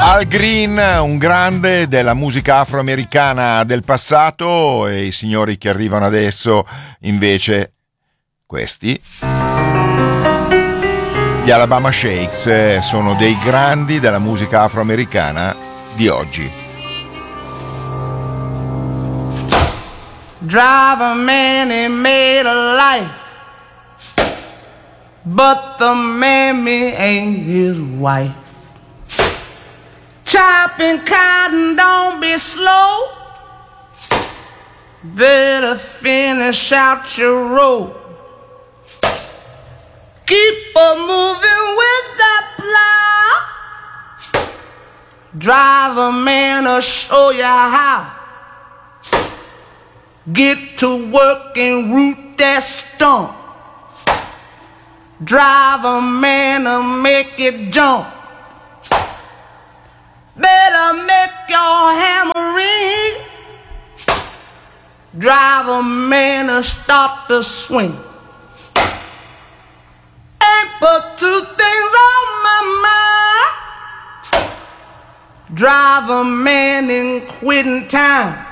Al Green, un grande della musica afroamericana del passato, e i signori che arrivano adesso invece questi, gli Alabama Shakes, sono dei grandi della musica afroamericana di oggi. Drive a man he made a life, but the mammy ain't his wife. Chopping cotton, don't be slow. Better finish out your road. Keep a moving with that plow. Drive a man to show you how. Get to work and root that stump. Drive a man to make it jump. Better make your hammer ring. Drive a man to start to swing. Ain't but two things on my mind. Drive a man in quitting time.